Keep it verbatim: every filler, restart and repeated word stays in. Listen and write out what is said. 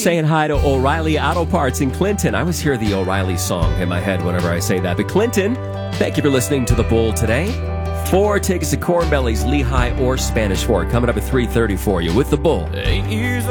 saying hi to O'Reilly Auto Parts in Clinton. I always hear the O'Reilly song in my head whenever I say that. But Clinton, thank you for listening to The Bull today. Four tickets to Corn Belly's Lehigh or Spanish Fork coming up at three thirty for you with The Bull. Eight years